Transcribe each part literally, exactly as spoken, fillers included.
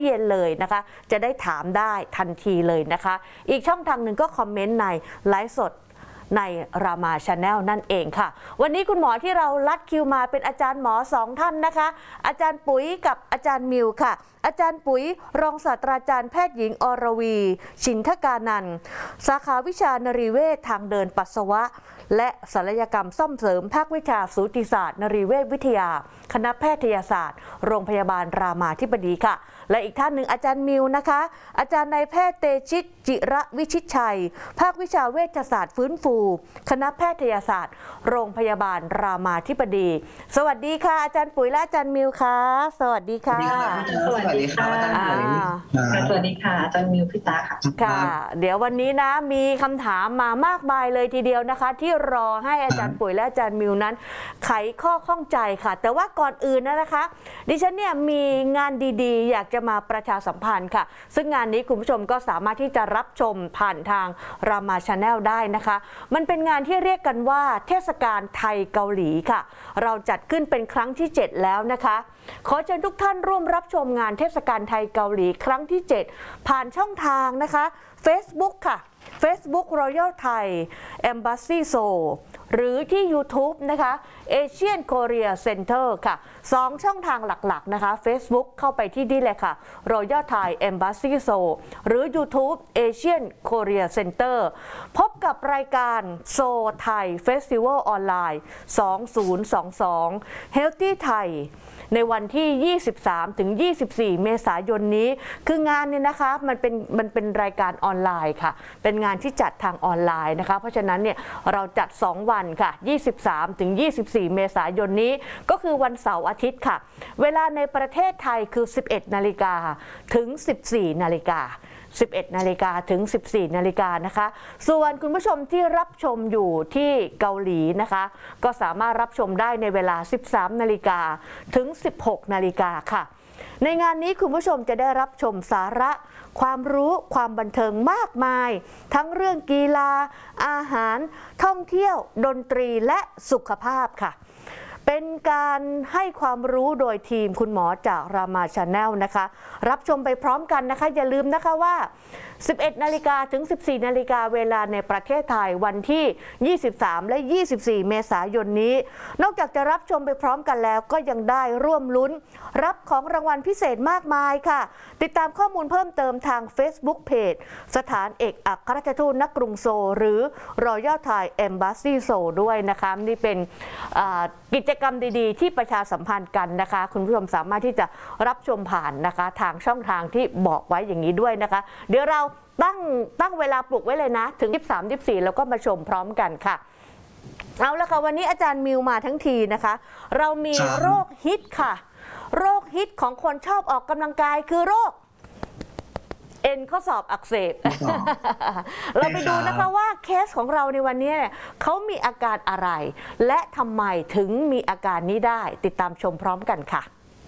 เย็นเลยนะคะจะได้ถามได้ทันทีเลยนะคะอีกช่องทางหนึ่งก็คอมเมนต์ในไลฟ์สดในรามาชาแนลนั่นเองค่ะวันนี้คุณหมอที่เราลัดคิวมาเป็นอาจารย์หมอสองท่านนะคะอาจารย์ปุ๋ยกับอาจารย์มิวค่ะอาจารย์ปุ๋ยรองศาสตราจารย์แพทย์หญิงอรวีชินทกานันท์สาขาวิชานรีเวชทางเดินปัสสาวะและศัลยกรรมซ่อมเสริมภาควิชาสูติศาสตร์นรีเวชวิทยาคณะแพทยศาสตร์โรงพยาบาลรามาธิบดีค่ะและอีกท่านหนึ่งอาจารย์มิวนะคะอาจารย์นายแพทย์เตชิตจิระวิชิตชัยภาควิชาเวชศาสตร์ฟื้นฟูคณะแพทยศาสตร์โรงพยาบาลรามาธิบดีสวัสดีค่ะอาจารย์ปุ๋ยและอาจารย์มิวค่ะสวัสดีค่ะสวัสดีค่ะสวัสดีค่ะอาจารย์มิวพิตาค่ะค่ะเดี๋ยววันนี้นะมีคำถามมามากมายเลยทีเดียวนะคะที่รอให้อาจารย์ปุ๋ยและอาจารย์มิวนั้นไขข้อข้องใจค่ะแต่ว่าก่อนอื่นนะคะดิฉันเนี่ยมีงานดีๆอยากจะมาประชาสัมพันธ์ค่ะซึ่งงานนี้คุณผู้ชมก็สามารถที่จะรับชมผ่านทางรามาชาแนลได้นะคะมันเป็นงานที่เรียกกันว่าเทศกาลไทยเกาหลีค่ะเราจัดขึ้นเป็นครั้งที่เจ็ดแล้วนะคะขอเชิญทุกท่านร่วมรับชมงานเทศกาลไทยเกาหลีครั้งที่เจ็ดผ่านช่องทางนะคะ Facebook ค่ะ Facebook Royal Thai Embassy Seoul หรือที่ YouTube นะคะ Asian Korea Center ค่ะสองช่องทางหลักๆนะคะ Facebook เข้าไปที่นี่เลยค่ะ Royal Thai Embassy Seoul หรือ YouTube Asian Korea Center พบกับรายการ Seoul Thai Festival Online สองพันยี่สิบสอง Healthy Thaiในวันที่ ยี่สิบสามถึงยี่สิบสี่ เมษายนนี้คืองานเนี่ยนะคะมันเป็นมันเป็นรายการออนไลน์ค่ะเป็นงานที่จัดทางออนไลน์นะคะเพราะฉะนั้นเนี่ยเราจัดสองวันค่ะ ยี่สิบสามถึงยี่สิบสี่ เมษายนนี้ก็คือวันเสาร์อาทิตย์ค่ะเวลาในประเทศไทยคือ สิบเอ็ดนาฬิกาถึง สิบสี่นาฬิกาสิบเอ็ดนาฬิกาถึง สิบสี่นาฬิกานะคะส่วนคุณผู้ชมที่รับชมอยู่ที่เกาหลีนะคะก็สามารถรับชมได้ในเวลา สิบสามนาฬิกาถึง สิบหกนาฬิกาค่ะในงานนี้คุณผู้ชมจะได้รับชมสาระความรู้ความบันเทิงมากมายทั้งเรื่องกีฬาอาหารท่องเที่ยวดนตรีและสุขภาพค่ะเป็นการให้ความรู้โดยทีมคุณหมอจากรามาชาแนลนะคะรับชมไปพร้อมกันนะคะอย่าลืมนะคะว่าสิบเอ็ดนาฬิกาถึง สิบสี่นาฬิกาเวลาในประเทศไทยวันที่ ยี่สิบสาม และ ยี่สิบสี่ เมษายนนี้นอกจากจะรับชมไปพร้อมกันแล้วก็ยังได้ร่วมลุ้นรับของรางวัลพิเศษมากมายค่ะติดตามข้อมูลเพิ่มเติมทาง Facebook Page สถานเอกอัครราชทูตณกรุงโซลหรือ Royal Thai Embassy Seoul ด้วยนะคะนี่เป็นกิจกรรมดีๆที่ประชาสัมพันธ์กันนะคะคุณผู้ชมสามารถที่จะรับชมผ่านนะคะทางช่องทางที่บอกไว้อย่างนี้ด้วยนะคะเดี๋ยวเราตั้งตั้งเวลาปลุกไว้เลยนะถึง ยี่สิบสาม ยี่สิบสี่ แล้วก็มาชมพร้อมกันค่ะเอาละค่ะวันนี้อาจารย์มิวมาทั้งทีนะคะเรามีโรคฮิตค่ะโรคฮิตของคนชอบออกกำลังกายคือโรคเอ็นข้อศอกอักเสบ เราไปดูนะคะว่าเคสของเราในวันนี้เนี่ยเขามีอาการอะไรและทำไมถึงมีอาการนี้ได้ติดตามชมพร้อมกันค่ะ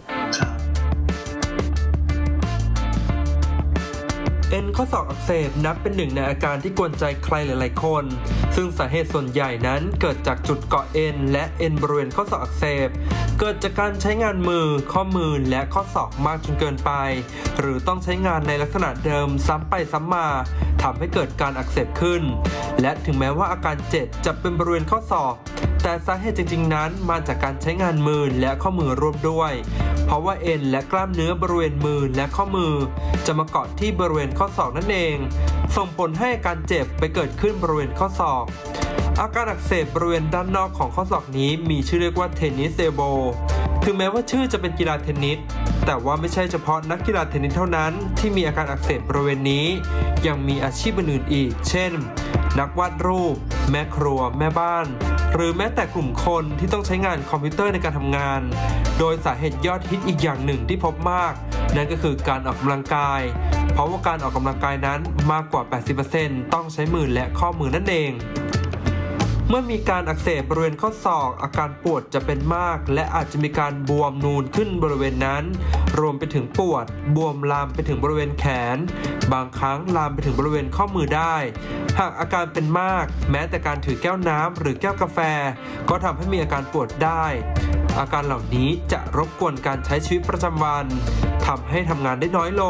เอ็นข้อศอกอักเสบนับเป็นหนึ่งในอาการที่กวนใจใครหลายๆคนซึ่งสาเหตุส่วนใหญ่นั้นเกิดจากจุดเกาะเอ็นและเอ็นบริเวณข้อศอกอักเสบเกิดจากการใช้งานมือข้อมือและข้อศอกมากจนเกินไปหรือต้องใช้งานในลักษณะเดิมซ้ำไปซ้ำมาทำให้เกิดการอักเสบขึ้นและถึงแม้ว่าอาการเจ็บจะเป็นบริเวณข้อศอกแต่สาเหตุจริงๆนั้นมาจากการใช้งานมือและข้อมือร่วมด้วยเพราะว่าเอ็นและกล้ามเนื้อบริเวณมือและข้อมือจะมาเกาะที่บริเวณข้อศอกนั่นเองส่งผลให้อาการเจ็บไปเกิดขึ้นบริเวณข้อศอกอาการอักเสบบริเวณด้านนอกของข้อศอกนี้มีชื่อเรียกว่าเทนนิสเอลโบถึงแม้ว่าชื่อจะเป็นกีฬาเทนนิสแต่ว่าไม่ใช่เฉพาะนักกีฬาเทนนิสเท่านั้นที่มีอาการอักเสบบริเวณนี้ยังมีอาชีพอื่นๆอีกเช่นนักวาดรูปแม่ครัวแม่บ้านหรือแม้แต่กลุ่มคนที่ต้องใช้งานคอมพิวเตอร์ในการทำงานโดยสาเหตุยอดฮิตอีกอย่างหนึ่งที่พบมากนั่นก็คือการออกกำลังกายเพราะว่าการออกกำลังกายนั้นมากกว่า แปดสิบเปอร์เซ็นต์ ต้องใช้มือและข้อมือนั่นเองเมื่อมีการอักเสบบริเวณข้อศอกอาการปวดจะเป็นมากและอาจจะมีการบวมนูนขึ้นบริเวณนั้นรวมไปถึงปวดบวมลามไปถึงบริเวณแขนบางครั้งลามไปถึงบริเวณข้อมือได้หากอาการเป็นมากแม้แต่การถือแก้วน้ำหรือแก้วกาแฟก็ทำให้มีอาการปวดได้อาการเหล่านี้จะรบกวนการใช้ชีวิตประจำวันทำให้ทำงานได้น้อยลง